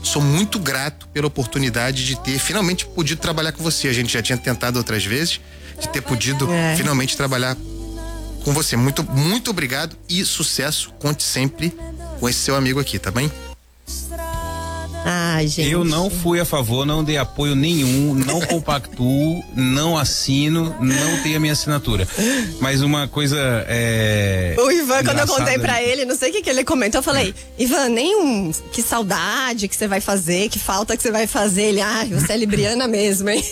sou muito grato pela oportunidade de ter finalmente podido trabalhar com você. A gente já tinha tentado outras vezes, de ter podido finalmente trabalhar com você. Muito, muito obrigado e sucesso. Conte sempre com esse seu amigo aqui, tá bem? Ai, gente. Eu não fui a favor, não dei apoio nenhum, não compactuo, não assino, não tenho a minha assinatura. Mas uma coisa o Ivan, quando eu contei pra ele, não sei o que ele comentou, eu falei, Ivan, que saudade que você vai fazer, que falta que você vai fazer. Ele, você é libriana mesmo, hein?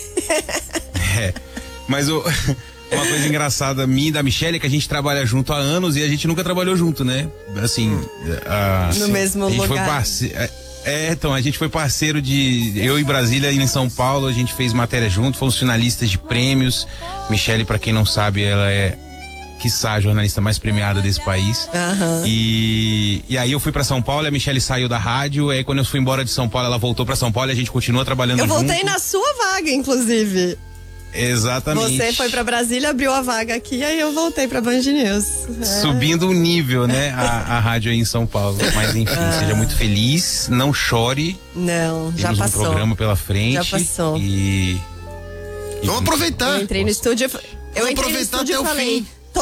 Mas uma coisa engraçada minha e da Michele é que a gente trabalha junto há anos e a gente nunca trabalhou junto, né? Assim, no mesmo lugar. Então, a gente foi parceiro eu em Brasília e em São Paulo, a gente fez matéria junto, fomos finalistas de prêmios. Michele, pra quem não sabe, ela é, quiçá, a jornalista mais premiada desse país. E aí eu fui pra São Paulo, a Michele saiu da rádio, aí quando eu fui embora de São Paulo, ela voltou pra São Paulo e a gente continua trabalhando junto. Eu voltei na sua vaga, inclusive. Exatamente. Você foi pra Brasília, abriu a vaga aqui, aí eu voltei pra Band News. Subindo o nível, né? A rádio aí em São Paulo. Mas enfim, seja muito feliz, não chore. Não, já Temos passou. um programa pela frente. Já passou. Vamos aproveitar. Eu entrei no estúdio, até o falei, fim. Tô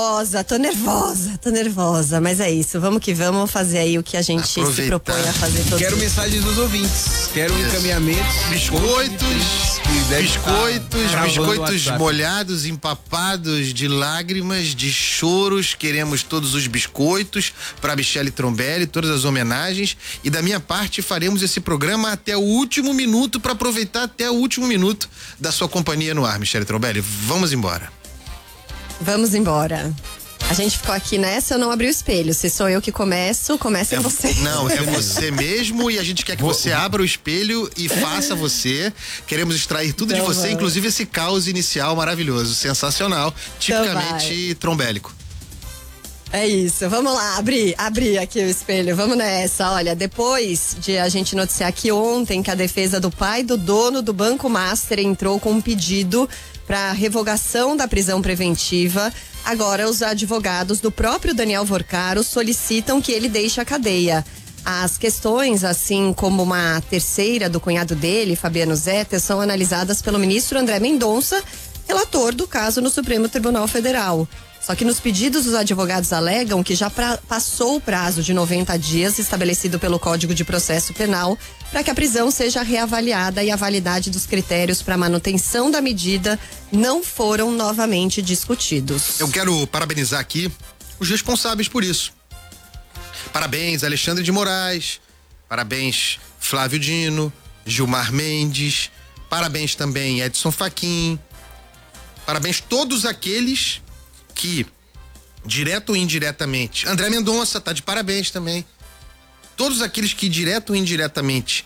nervosa, mas é isso, vamos que vamos fazer aí o que a gente se propõe a fazer todos. Quero mensagens dos ouvintes, quero encaminhamentos, biscoitos molhados, empapados de lágrimas, de choros. Queremos todos os biscoitos para Michele Trombelli, todas as homenagens, e da minha parte faremos esse programa até o último minuto, para aproveitar até o último minuto da sua companhia no ar, Michele Trombelli. Vamos embora. Vamos embora. A gente ficou aqui nessa, eu não abri o espelho. Se sou eu que começa você. Não, é você mesmo, e a gente quer que você abra o espelho e faça você. Queremos extrair tudo de você, inclusive esse caos inicial maravilhoso, sensacional, tipicamente trombélico. É isso, vamos lá, abrir aqui o espelho, vamos nessa. Olha, depois de a gente noticiar aqui ontem que a defesa do pai do dono do Banco Master entrou com um pedido para revogação da prisão preventiva, agora os advogados do próprio Daniel Vorcaro solicitam que ele deixe a cadeia. As questões, assim como uma terceira do cunhado dele, Fabiano Zetter, são analisadas pelo ministro André Mendonça, relator do caso no Supremo Tribunal Federal. Só que nos pedidos, os advogados alegam que já passou o prazo de 90 dias estabelecido pelo Código de Processo Penal para que a prisão seja reavaliada e a validade dos critérios para manutenção da medida não foram novamente discutidos. Eu quero parabenizar aqui os responsáveis por isso. Parabéns, Alexandre de Moraes. Parabéns, Flávio Dino, Gilmar Mendes. Parabéns também, Edson Fachin. Parabéns todos aqueles que, direto ou indiretamente, André Mendonça tá de parabéns também. Todos aqueles que, direto ou indiretamente,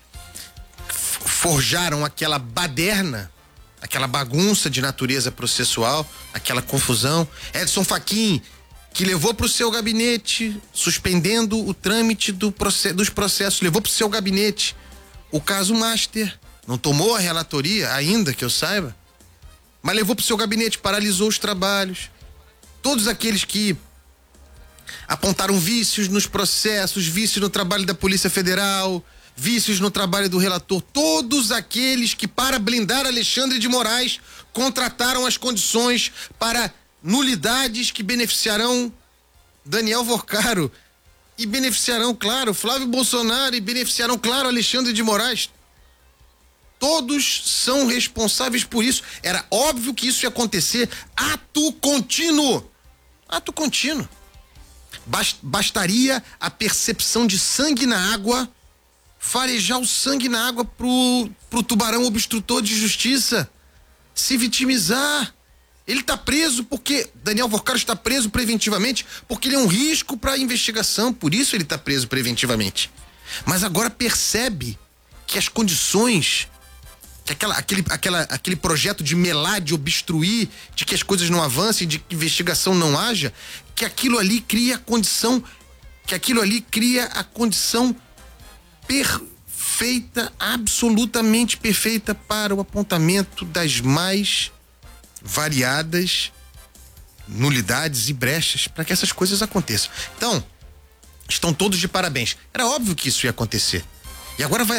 forjaram aquela baderna, aquela bagunça de natureza processual, aquela confusão. Edson Fachin, que levou para o seu gabinete, suspendendo o trâmite dos processos, levou para o seu gabinete o caso Master. Não tomou a relatoria ainda, que eu saiba, mas levou para o seu gabinete, paralisou os trabalhos. Todos aqueles que apontaram vícios nos processos, vícios no trabalho da Polícia Federal, vícios no trabalho do relator, todos aqueles que, para blindar Alexandre de Moraes, contrataram as condições para nulidades que beneficiarão Daniel Vorcaro e beneficiarão, claro, Flávio Bolsonaro e beneficiarão, claro, Alexandre de Moraes. Todos são responsáveis por isso. Era óbvio que isso ia acontecer. Ato contínuo. Ato contínuo. Bastaria a percepção de sangue na água, farejar o sangue na água pro tubarão obstrutor de justiça se vitimizar. Ele tá preso porque Daniel Vorcaro está preso preventivamente porque ele é um risco para a investigação, por isso ele tá preso preventivamente. Mas agora percebe que as condições, que aquele projeto de melar, de obstruir, de que as coisas não avancem, de que investigação não haja, que aquilo ali cria a condição perfeita, absolutamente perfeita para o apontamento das mais variadas nulidades e brechas para que essas coisas aconteçam. Então, estão todos de parabéns. Era óbvio que isso ia acontecer. E agora vai